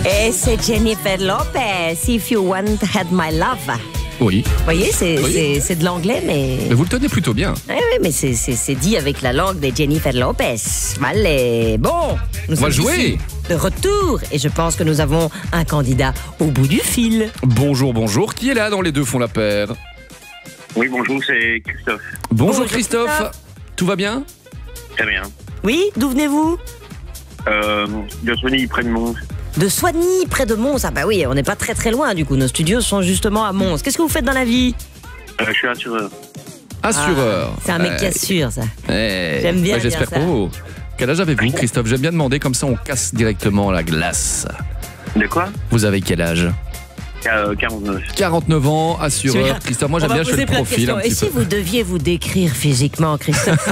Et c'est Jennifer Lopez, If You Want Had My Love. Oui. Vous voyez, c'est de l'anglais, mais... Mais vous le tenez plutôt bien. Oui, mais c'est dit avec la langue de Jennifer Lopez. Allez, bon, nous On va sommes jouer. ici de retour et je pense que nous avons un candidat au bout du fil. Bonjour, bonjour. Qui est là dans Les Deux font la paire? Oui, bonjour, c'est Christophe. Bonjour Bonjour, Christophe. Christophe. Tout va bien? Très bien. Oui, d'où venez-vous? De Sony, près de Mons. De Soigny, près de Mons. Ah bah oui, on n'est pas très très loin du coup. Nos studios sont justement à Mons. Qu'est-ce que vous faites dans la vie? Je suis assureur. Assureur. C'est un mec qui assure, ça. J'aime bien J'espère dire ça. pour vous. Quel âge avez-vous, Christophe? J'aime bien demander, comme ça on casse directement la glace. De quoi? Vous avez quel âge? 49. 49 ans, assureur. Super. Christophe, moi j'aime On va bien, je fais poser le plein de profil un questions. Et petit si peu. vous deviez vous décrire physiquement, Christophe?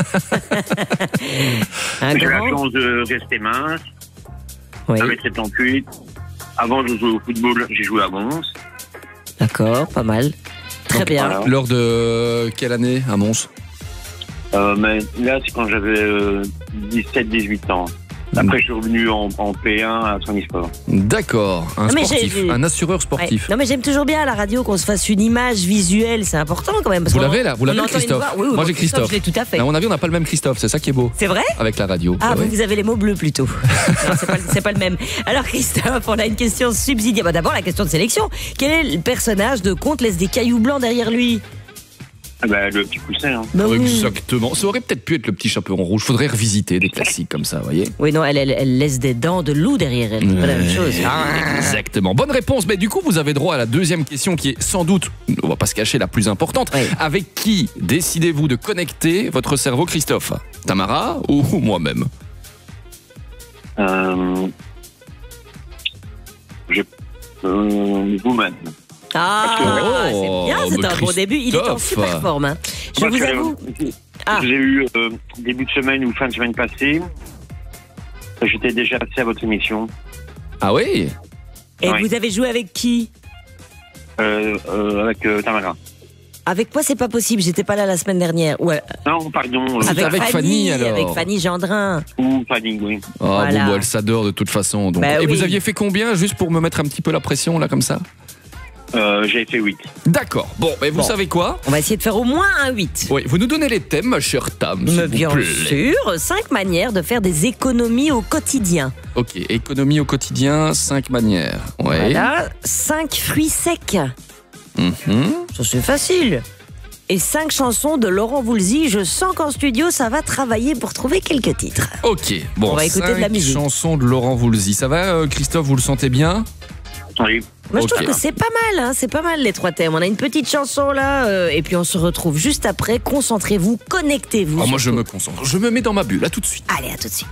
Un J'ai la grand. chance de rester mince, Oui, 1m78. Avant, je jouais au football, j'ai joué à Mons. d'accord, pas mal. Très Donc, bien. voilà. Lors de quelle année à Mons? Mais là, c'est quand j'avais 17-18 ans. Après, je suis revenu en P1 à Sonisport. D'accord, un Non, mais sportif, j'ai- un assureur Ouais. sportif. Non mais j'aime toujours bien à la radio qu'on se fasse une image visuelle, c'est important quand même. parce Vous qu'on- l'avez là? Vous on l'avez, entend une Christophe? voix. Oui, Moi bon, j'ai Christophe. Je l'ai tout à fait. À mon avis, on n'a pas le même Christophe, c'est ça qui est beau C'est vrai? avec la radio. Ah, Ah ouais. vous avez les mots bleus plutôt. Non, c'est pas le même. Alors Christophe, on a une question subsidiaire. Bah, d'abord la question de sélection. Quel est le personnage de Conte laisse des cailloux blancs derrière lui? Le petit poussin. Hein. Bah oui. Exactement. Ça aurait peut-être pu être le petit chaperon rouge. Faudrait revisiter des classiques comme ça, vous voyez. Oui, non, elle laisse des dents de loup derrière elle. C'est pas la même chose. Exactement. Bonne réponse. Mais du coup, vous avez droit à la deuxième question qui est sans doute, on va pas se cacher, la plus importante. Oui. Avec qui décidez-vous de connecter votre cerveau, Christophe? Tamara ou moi-même? Vous-même. Ah, c'est bien, c'est bah, un bon début. Il est en Christophe. super forme. Hein. Je Parce vous que, avoue. Ah. J'ai eu début de semaine ou fin de semaine passée, j'étais déjà passé à votre émission. Ah oui? Et Oui. vous avez joué avec qui? Avec Tamara. Avec moi, c'est pas possible. J'étais pas là la semaine dernière. Ouais. Non, pardon. Avec Fanny, alors. Avec Fanny Gendrin. Ou Fanny, oui. Oh, Voilà. bon, bah, elle s'adore de toute façon. Donc. Bah Et oui. vous aviez fait combien, juste pour me mettre un petit peu la pression, là, comme ça? J'ai fait 8. D'accord. Bon, mais vous Bon. savez quoi? On va essayer de faire au moins un 8. Oui, vous nous donnez les thèmes, ma chère Tam, s'il Mais vous bien plaît. sûr, 5 manières de faire des économies au quotidien. Ok, économie au quotidien, 5 manières. Ouais. Voilà, 5 fruits secs. Mhm. Ça c'est facile. Et 5 chansons de Laurent Voulzy. Je sens qu'en studio, ça va travailler pour trouver quelques titres. Ok, bon, On va écouter de la 5 musique. chansons de Laurent Voulzy. Ça va, Christophe, vous le sentez bien? Oui. Moi, je Ok. trouve que c'est pas mal, hein, c'est pas mal les 3 thèmes. On a une petite chanson là, et puis on se retrouve juste après. Concentrez-vous, connectez-vous. Oh, moi, je surtout. me concentre. Je me mets dans ma bulle, là, tout de suite. Allez, à tout de suite.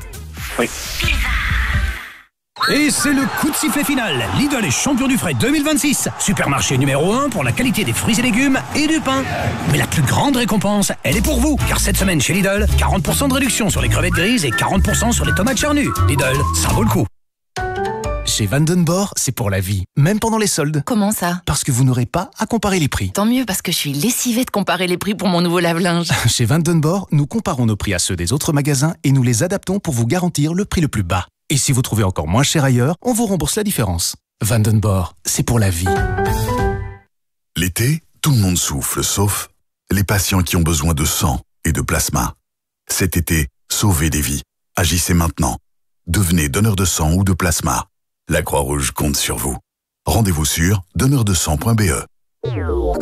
Et c'est le coup de sifflet final. Lidl est champion du frais 2026. Supermarché numéro 1 pour la qualité des fruits et légumes et du pain. Mais la plus grande récompense, elle est pour vous. Car cette semaine chez Lidl, 40% de réduction sur les crevettes grises et 40% sur les tomates charnues. Lidl, ça vaut le coup. Chez Vandenborg, c'est pour la vie, même pendant les soldes. Comment ça? Parce que vous n'aurez pas à comparer les prix. Tant mieux parce que je suis lessivée de comparer les prix pour mon nouveau lave-linge. Chez Vandenborg, nous comparons nos prix à ceux des autres magasins et nous les adaptons pour vous garantir le prix le plus bas. Et si vous trouvez encore moins cher ailleurs, on vous rembourse la différence. Vandenborg, c'est pour la vie. L'été, tout le monde souffle, sauf les patients qui ont besoin de sang et de plasma. Cet été, sauvez des vies. Agissez maintenant. Devenez donneur de sang ou de plasma. La Croix-Rouge compte sur vous. Rendez-vous sur donneurdesang.be.